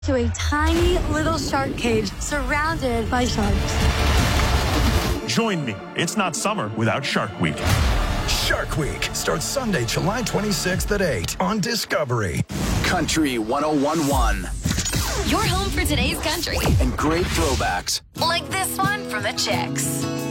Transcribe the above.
to a tiny little shark cage surrounded by sharks. Join me. It's not summer without Shark Week. Shark Week starts Sunday, July 26th at 8 on Discovery. Country 101.1. Your home for today's country. And great throwbacks. Like this one from the Chicks.